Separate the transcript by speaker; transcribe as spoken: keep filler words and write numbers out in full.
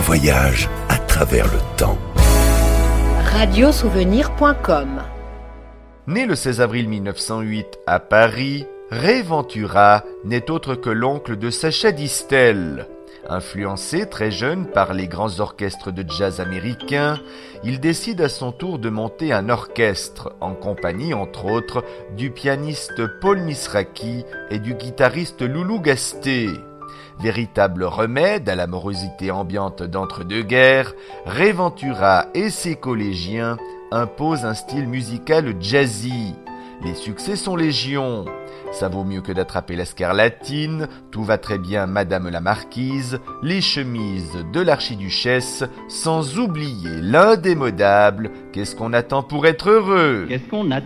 Speaker 1: voyage à travers le temps.
Speaker 2: radiosouvenir point com.
Speaker 3: Né le seize avril mille neuf cent huit à Paris, Ray Ventura n'est autre que l'oncle de Sacha Distel. Influencé très jeune par les grands orchestres de jazz américains, il décide à son tour de monter un orchestre, en compagnie entre autres du pianiste Paul Misraki et du guitariste Loulou Gasté. Véritable remède à la morosité ambiante d'entre-deux-guerres, Ray Ventura et ses collégiens imposent un style musical jazzy. Les succès sont légion. Ça vaut mieux que d'attraper la scarlatine, tout va très bien Madame la Marquise, les chemises de l'archiduchesse, sans oublier l'indémodable « Qu'est-ce qu'on attend pour être heureux ?»
Speaker 4: Qu'est-ce qu'on attend ?